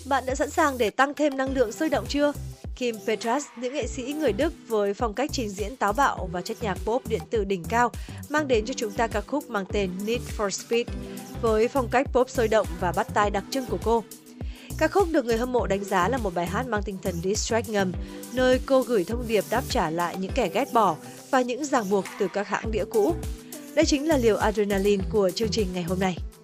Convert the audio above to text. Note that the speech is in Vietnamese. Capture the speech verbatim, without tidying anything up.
Bạn đã sẵn sàng để tăng thêm năng lượng sôi động chưa? Kim Petras, nữ nghệ sĩ người Đức với phong cách trình diễn táo bạo và chất nhạc pop điện tử đỉnh cao, mang đến cho chúng ta ca khúc mang tên Need for Speed với phong cách pop sôi động và bắt tai đặc trưng của cô. Ca khúc được người hâm mộ đánh giá là một bài hát mang tinh thần diss track ngầm, nơi cô gửi thông điệp đáp trả lại những kẻ ghét bỏ và những ràng buộc từ các hãng đĩa cũ. Đây chính là liều adrenaline của chương trình ngày hôm nay.